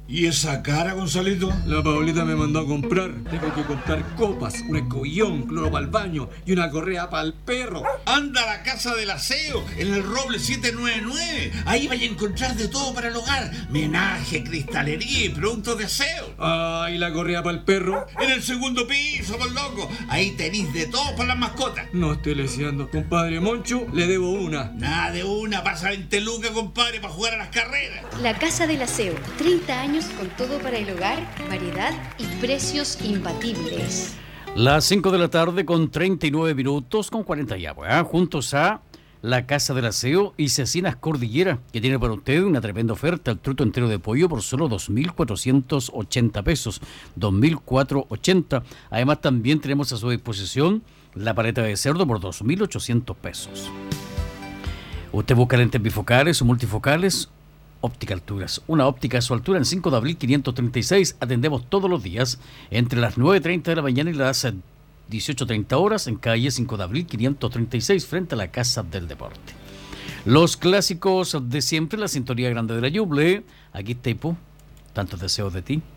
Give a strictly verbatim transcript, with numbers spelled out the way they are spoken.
¿Y esa cara, Gonzalito? La Paulita me mandó a comprar. Tengo que comprar copas, un escobillón, cloro para el baño y una correa para el perro. Anda a la Casa del Aseo, en el Roble siete nueve nueve. Ahí vaya a encontrar de todo para el hogar. Menaje, cristalería y productos de aseo. Ah, ¿y la correa para el perro? En el segundo piso, por loco. Ahí tenéis de todo para las mascotas. No estoy leseando. Compadre Moncho, le debo una. Nada de una, pasa veinte lucas, compadre, para jugar a las carreras. La Casa del Aseo, treinta años con todo para el hogar, variedad y precios imbatibles. Las cinco de la tarde con treinta y nueve minutos, con cuarenta ya, pues, ¿eh? Juntos a la Casa del Aseo y Cecinas Cordillera, que tiene para usted una tremenda oferta, el truto entero de pollo por solo dos mil cuatrocientos ochenta pesos, dos mil cuatrocientos ochenta. Además también tenemos a su disposición la paleta de cerdo por dos mil ochocientos pesos. Usted busca lentes bifocales o multifocales, Óptica Alturas, una óptica a su altura en cinco de abril quinientos treinta y seis. Atendemos todos los días entre las nueve y treinta de la mañana y las dieciocho treinta horas en calle cinco de abril quinientos treinta y seis frente a la Casa del Deporte. Los clásicos de siempre, la sintonía grande de la Ñuble. Aquí está Ipo, tantos deseos de ti.